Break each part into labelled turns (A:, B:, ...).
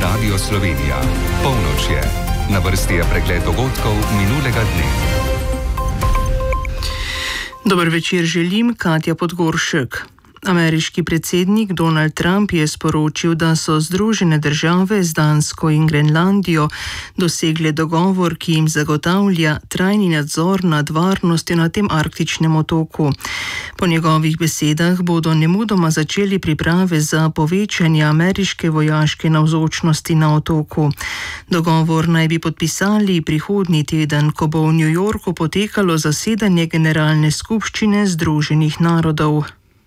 A: Radio Slovenija. Polnoč je. Na vrsti je pregled dogodkov minulega dne.
B: Dober večer želim, Katja Podgoršek. Ameriški predsednik Donald Trump je sporočil, da so Združene države z Dansko in Grenlandijo dosegle dogovor, ki jim zagotavlja trajni nadzor nad varnostjo na tem arktičnem otoku. Po njegovih besedah bodo nemudoma začeli priprave za povečanje ameriške vojaške navzočnosti na otoku. Dogovor naj bi podpisali prihodnji teden, ko bo v New Yorku potekalo zasedanje Generalne skupščine Združenih narodov.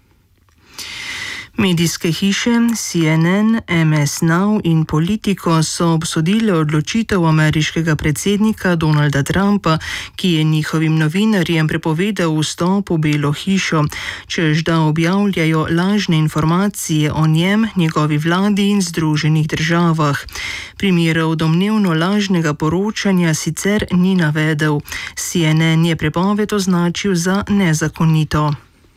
B: Medijske hiše CNN, MS Now in Politico so obsodile odločitev ameriškega predsednika Donalda Trumpa, ki je njihovim novinarjem prepovedal vstop v Belo hišo, čež da objavljajo lažne informacije o njem, njegovi vladi in Združenih državah. Primerov domnevno lažnega poročanja sicer ni navedel. CNN je prepoved označil za nezakonito.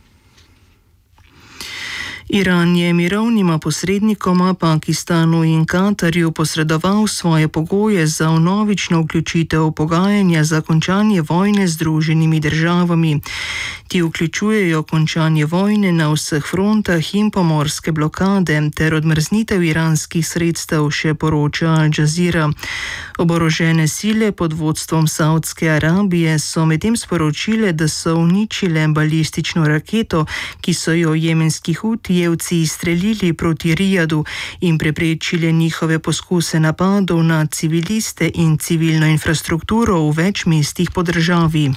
B: Iran je mirovnima posrednikoma Pakistanu in Katarju posredoval svoje pogoje za vnovično vključitev v pogajanja za končanje vojne z Združenimi državami. Ti vključujejo končanje vojne na vseh frontah in pomorske blokade ter odmrznitev iranskih sredstev, še poroča Al Jazeera. Oborožene sile pod vodstvom Saudske Arabije so medtem sporočile, da so uničile balistično raketo, ki so jo jemenski Hutijevci izstrelili proti Rijadu in preprečile njihove poskuse napadov na civiliste in civilno infrastrukturo v več mestih po državi.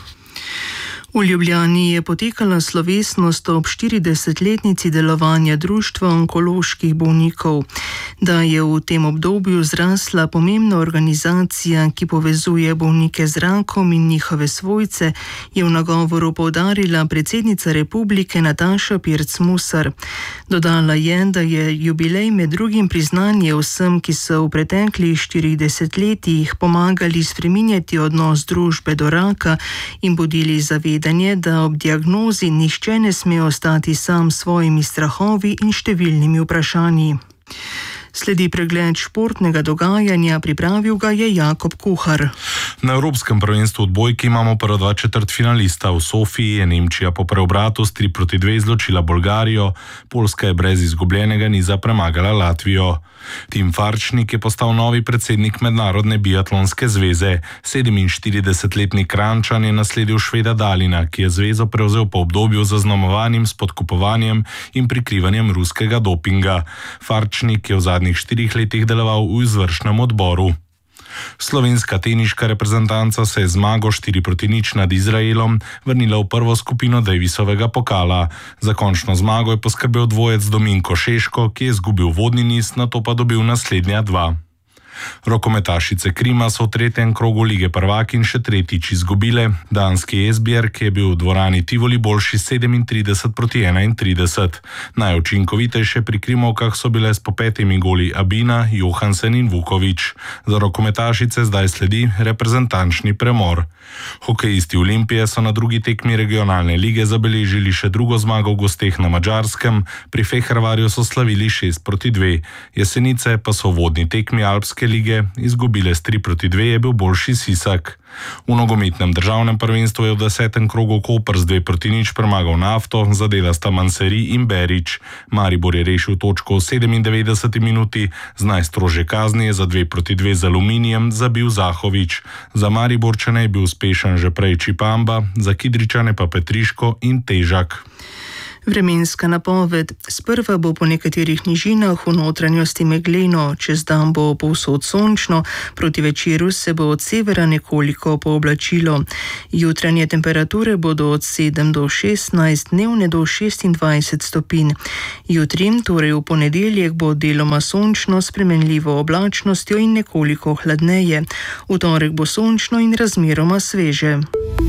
B: V Ljubljani je potekala slovesnost ob 40-letnici delovanja Društva onkoloških bolnikov. Da je v tem obdobju zrasla pomembna organizacija, ki povezuje bolnike z rakom in njihove svojce, je v nagovoru poudarila predsednica republike Nataša Pirc Musar. Dodala je, da je jubilej med drugim priznanje vsem, ki so v preteklih 40 letih pomagali spreminjati odnos družbe do raka in budili zavedanje, da ob diagnozi nihče ne sme ostati sam s svojimi strahovi in številnimi vprašanji. Sledi pregled športnega dogajanja, pripravil ga je Jakob Kuhar.
C: Na Evropskem prvenstvu odbojki imamo prva dva četrtfinalista. V Sofiji je Nemčija po preobratu s 3-2 izločila Bolgarijo, Poljska je brez izgubljenega niza premagala Latvijo. Tim Farčnik je postal novi predsednik Mednarodne biatlonske zveze. 47-letni Kranjčan je nasledil Šveda Dalina, ki je zvezo prevzel po obdobju zaznamovanim s podkupovanjem in prikrivanjem ruskega dopinga. Farčnik je v zadnjih 4 letih deloval v izvršnem odboru. Slovenska teniška reprezentanca se je zmago 4-0 nad Izraelom vrnila v prvo skupino Davisovega pokala. Za končno zmago je poskrbel dvojec Dominko Šeško, ki je izgubil vodni niz, nato pa dobil naslednja 2. Rokometašice Krima so v 3. krogu lige prvakinj še tretjič izgubile. Danski Esbjerg je bil v dvorani Tivoli boljši 37-31. Najučinkovitejše pri Krimovkah so bile s po 5 goli Abina, Johansen in Vukovič. Za rokometašice zdaj sledi reprezentančni premor. Hokejisti Olimpije so na drugi tekmi regionalne lige zabeležili še drugo zmago v gosteh na Madžarskem. Pri Fehervarju so slavili 6-2. Jesenice pa so v vodni tekmi Alpske lige izgubile s 3-2, je bil boljši Sisak. V nogometnem državnem prvenstvu je v 10. krogu Koper z 2-0 premagal Nafto, zadela sta Manseri in Berič. Maribor je rešil točko v 97. minuti, z najstrožje kazni je za 2-2 z Aluminijem zabil Zahovič. Za Mariborčane je bil uspešen že prej Čipamba, za Kidričane pa Petriško in Težak.
B: Vremenska napoved. Sprva bo po nekaterih nižinah v notranjosti megleno, čez dan bo povsod sončno, proti večeru se bo od severa nekoliko pooblačilo. Jutranje temperature bodo od 7 do 16, dnevne do 26 stopinj. Jutri, torej v ponedeljek, bo deloma sončno s spremenljivo oblačnostjo in nekoliko hladneje. V torek bo sončno in razmeroma sveže.